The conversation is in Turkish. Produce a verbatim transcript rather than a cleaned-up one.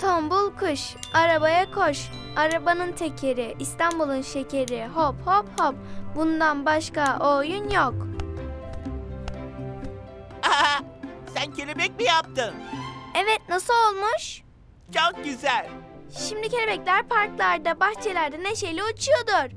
Tombul kuş, arabaya koş. Arabanın tekeri, İstanbul'un şekeri. Hop hop hop. Bundan başka oyun yok. Aha, sen kelebek mi yaptın? Evet, nasıl olmuş? Çok güzel. Şimdi kelebekler parklarda, bahçelerde neşeyle uçuyordur.